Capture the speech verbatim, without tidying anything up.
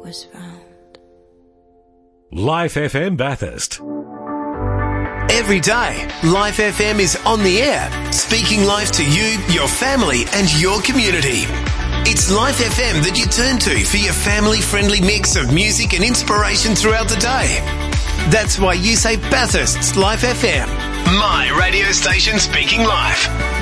was found. Life F M Bathurst. Every day, Life F M is on the air, speaking life to you, your family and your community. It's Life F M that you turn to for your family-friendly mix of music and inspiration throughout the day. That's why you say Bathurst's Life F M, my radio station speaking life.